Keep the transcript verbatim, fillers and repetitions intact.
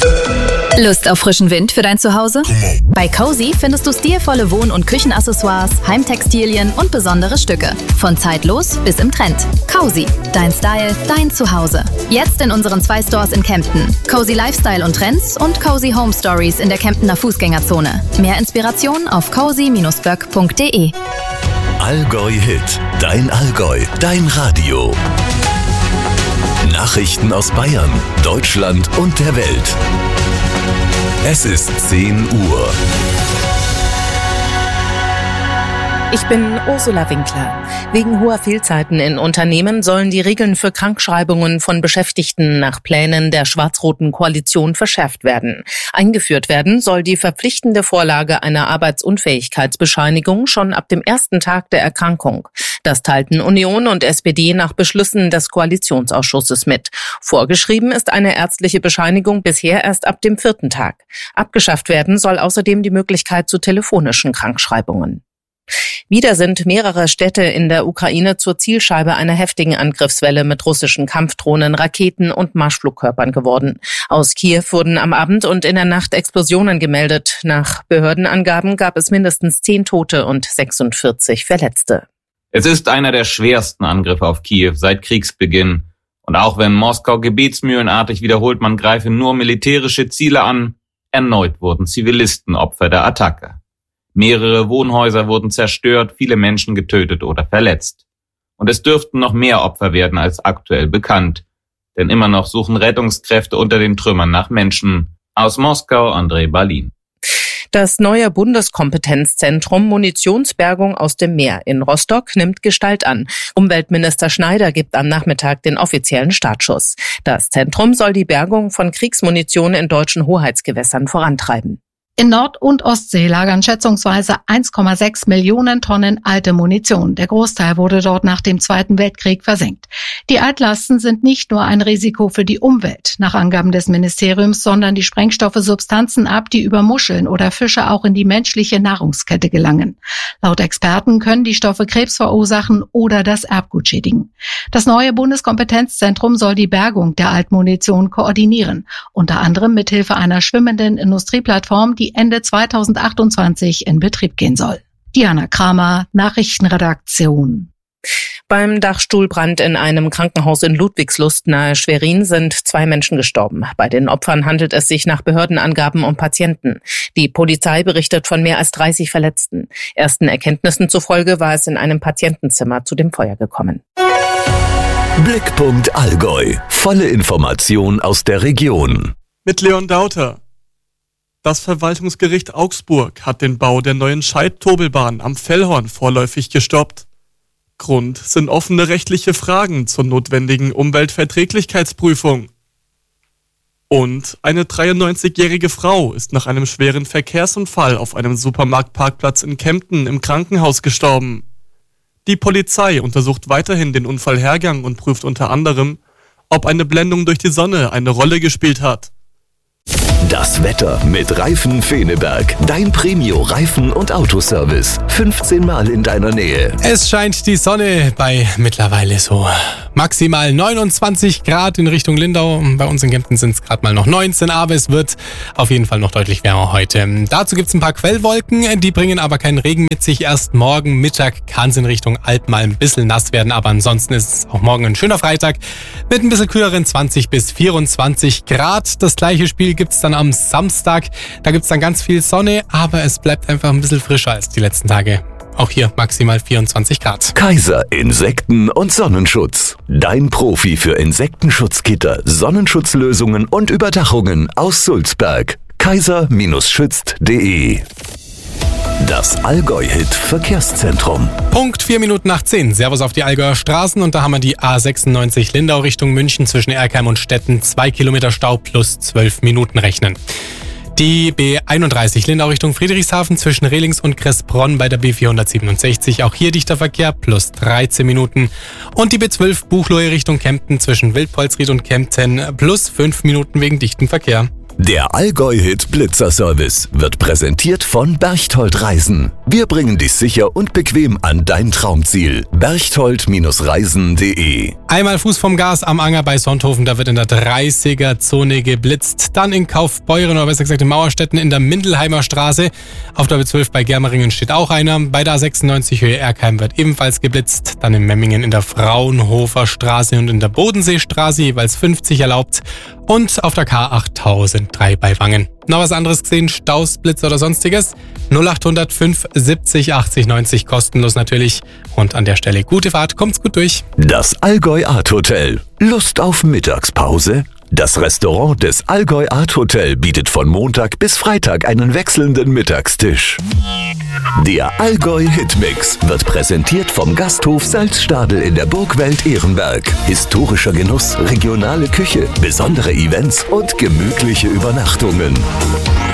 Lust auf frischen Wind für dein Zuhause? Bei Cozy findest du stilvolle Wohn- und Küchenaccessoires, Heimtextilien und besondere Stücke. Von zeitlos bis im Trend. Cozy, dein Style, dein Zuhause. Jetzt in unseren zwei Stores in Kempten. Cozy Lifestyle und Trends und Cozy Home Stories in der Kemptener Fußgängerzone. Mehr Inspiration auf cozy Bindestrich böck Punkt de. Allgäu Hit, dein Allgäu, dein Radio. Nachrichten aus Bayern, Deutschland und der Welt. Es ist zehn Uhr. Ich bin Ursula Winkler. Wegen hoher Fehlzeiten in Unternehmen sollen die Regeln für Krankschreibungen von Beschäftigten nach Plänen der schwarz-roten Koalition verschärft werden. Eingeführt werden soll die verpflichtende Vorlage einer Arbeitsunfähigkeitsbescheinigung schon ab dem ersten Tag der Erkrankung. Das teilten Union und S P D nach Beschlüssen des Koalitionsausschusses mit. Vorgeschrieben ist eine ärztliche Bescheinigung bisher erst ab dem vierten Tag. Abgeschafft werden soll außerdem die Möglichkeit zu telefonischen Krankschreibungen. Wieder sind mehrere Städte in der Ukraine zur Zielscheibe einer heftigen Angriffswelle mit russischen Kampfdrohnen, Raketen und Marschflugkörpern geworden. Aus Kiew wurden am Abend und in der Nacht Explosionen gemeldet. Nach Behördenangaben gab es mindestens zehn Tote und sechsundvierzig Verletzte. Es ist einer der schwersten Angriffe auf Kiew seit Kriegsbeginn. Und auch wenn Moskau gebetsmühlenartig wiederholt, man greife nur militärische Ziele an, erneut wurden Zivilisten Opfer der Attacke. Mehrere Wohnhäuser wurden zerstört, viele Menschen getötet oder verletzt. Und es dürften noch mehr Opfer werden als aktuell bekannt. Denn immer noch suchen Rettungskräfte unter den Trümmern nach Menschen. Aus Moskau, Andrei Balin. Das neue Bundeskompetenzzentrum Munitionsbergung aus dem Meer in Rostock nimmt Gestalt an. Umweltminister Schneider gibt am Nachmittag den offiziellen Startschuss. Das Zentrum soll die Bergung von Kriegsmunition in deutschen Hoheitsgewässern vorantreiben. In Nord- und Ostsee lagern schätzungsweise eins Komma sechs Millionen Tonnen alte Munition. Der Großteil wurde dort nach dem Zweiten Weltkrieg versenkt. Die Altlasten sind nicht nur ein Risiko für die Umwelt, nach Angaben des Ministeriums, sondern die Sprengstoffe Substanzen ab, die über Muscheln oder Fische auch in die menschliche Nahrungskette gelangen. Laut Experten können die Stoffe Krebs verursachen oder das Erbgut schädigen. Das neue Bundeskompetenzzentrum soll die Bergung der Altmunition koordinieren, unter anderem mithilfe einer schwimmenden Industrieplattform, die Ende zweitausendachtundzwanzig in Betrieb gehen soll. Diana Kramer, Nachrichtenredaktion. Beim Dachstuhlbrand in einem Krankenhaus in Ludwigslust nahe Schwerin sind zwei Menschen gestorben. Bei den Opfern handelt es sich nach Behördenangaben um Patienten. Die Polizei berichtet von mehr als dreißig Verletzten. Ersten Erkenntnissen zufolge war es in einem Patientenzimmer zu dem Feuer gekommen. Blickpunkt Allgäu. Volle Information aus der Region. Mit Leon Dauter. Das Verwaltungsgericht Augsburg hat den Bau der neuen Scheid-Tobelbahn am Fellhorn vorläufig gestoppt. Grund sind offene rechtliche Fragen zur notwendigen Umweltverträglichkeitsprüfung. Und eine dreiundneunzigjährige Frau ist nach einem schweren Verkehrsunfall auf einem Supermarktparkplatz in Kempten im Krankenhaus gestorben. Die Polizei untersucht weiterhin den Unfallhergang und prüft unter anderem, ob eine Blendung durch die Sonne eine Rolle gespielt hat. Das Wetter mit Reifen Feneberg. Dein Premio-Reifen- und Autoservice. fünfzehn Mal in deiner Nähe. Es scheint die Sonne bei mittlerweile so maximal neunundzwanzig Grad in Richtung Lindau. Bei uns in Kempten sind es gerade mal noch neunzehn, aber es wird auf jeden Fall noch deutlich wärmer heute. Dazu gibt es ein paar Quellwolken, die bringen aber keinen Regen mit sich. Erst morgen Mittag kann es in Richtung Alp mal ein bisschen nass werden, aber ansonsten ist es auch morgen ein schöner Freitag mit ein bisschen kühleren zwanzig bis vierundzwanzig Grad. Das gleiche Spiel gibt es dann am Samstag. Da gibt es dann ganz viel Sonne, aber es bleibt einfach ein bisschen frischer als die letzten Tage. Auch hier maximal vierundzwanzig Grad. Kaiser Insekten- und Sonnenschutz. Dein Profi für Insektenschutzgitter, Sonnenschutzlösungen und Überdachungen aus Sulzberg. kaiser schützt punkt de. Das Allgäu-Hit Verkehrszentrum. Punkt vier Minuten nach zehn. Servus auf die Allgäuer Straßen und da haben wir die A sechsundneunzig Lindau Richtung München zwischen Erkheim und Stetten. Zwei Kilometer Stau plus zwölf Minuten rechnen. Die B einunddreißig Lindau Richtung Friedrichshafen zwischen Rehlings und Kressbronn bei der B vierhundertsiebenundsechzig. Auch hier dichter Verkehr plus dreizehn Minuten. Und die B zwölf Buchloe Richtung Kempten zwischen Wildpolsried und Kempten plus fünf Minuten wegen dichtem Verkehr. Der Allgäu-Hit Blitzer-Service wird präsentiert von Berchtold Reisen. Wir bringen dich sicher und bequem an dein Traumziel. berchtold Reisen punkt de. Einmal Fuß vom Gas am Anger bei Sonthofen, da wird in der dreißiger-Zone geblitzt. Dann in Kaufbeuren, oder besser gesagt in Mauerstetten in der Mindelheimer Straße. Auf der B zwölf bei Germeringen steht auch einer. Bei der A sechsundneunzig Höhe Erkheim wird ebenfalls geblitzt. Dann in Memmingen in der Fraunhofer Straße und in der Bodenseestraße jeweils fünfzig erlaubt. Und auf der K achttausenddrei bei Wangen. Noch was anderes gesehen? Staus, Blitz oder sonstiges? null acht null null fünf siebzig achtzig neunzig, kostenlos natürlich. Und an der Stelle gute Fahrt, kommt's gut durch. Das Allgäu Art Hotel. Lust auf Mittagspause? Das Restaurant des Allgäu Art Hotel bietet von Montag bis Freitag einen wechselnden Mittagstisch. Der Allgäu Hitmix wird präsentiert vom Gasthof Salzstadel in der Burgwelt Ehrenberg. Historischer Genuss, regionale Küche, besondere Events und gemütliche Übernachtungen.